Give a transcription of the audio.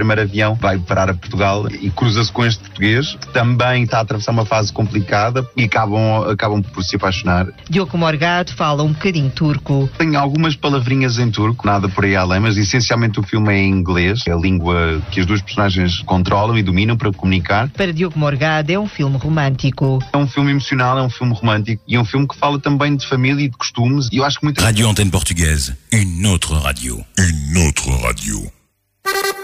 primeiro avião, vai parar a Portugal e cruza-se com este português, que também está a atravessar uma fase complicada e acabam por se apaixonar. Diogo Morgado fala um bocadinho turco. Tem algumas palavrinhas em turco, nada por aí além, mas essencialmente o filme é em inglês, é a língua que as duas personagens controlam e dominam para comunicar. Para Diogo Morgado é um filme romântico. É um filme emocional, é um filme romântico e é um filme que fala também de família e de costumes. E eu acho que Radio Antenne Portugaise, une autre radio. Une autre radio.